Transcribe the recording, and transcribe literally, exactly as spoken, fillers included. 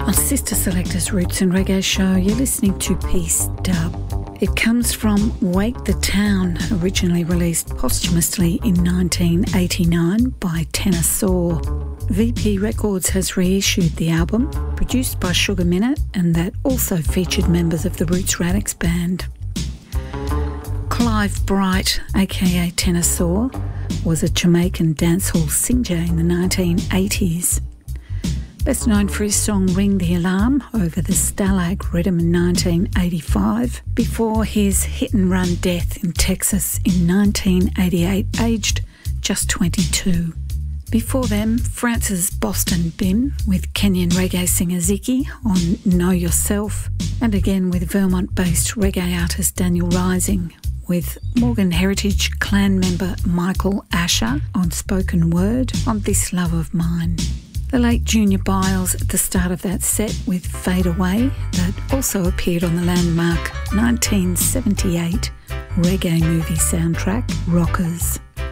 On Sister Selector's Roots and Reggae show, you're listening to Peace Dub. It comes from Wake the Town, originally released posthumously in nineteen eighty-nine by Tenor Saw. V P Records has reissued the album, produced by Sugar Minott, and that also featured members of the Roots Radics band. Clive Bright, aka Tenor Saw, was a Jamaican dancehall singer in the nineteen eighties. Best known for his song Ring the Alarm over the Stalag rhythm in nineteen eighty-five, before his hit-and-run death in Texas in nineteen eighty-eight, aged just twenty-two. Before them, France's Boston Bin with Kenyan reggae singer Ziki on Know Yourself, and again with Vermont-based reggae artist Daniel Rising, with Morgan Heritage clan member Michael Asher on Spoken Word on This Love of Mine. The late Junior Biles at the start of that set with Fade Away, that also appeared on the landmark nineteen seventy-eight reggae movie soundtrack Rockers.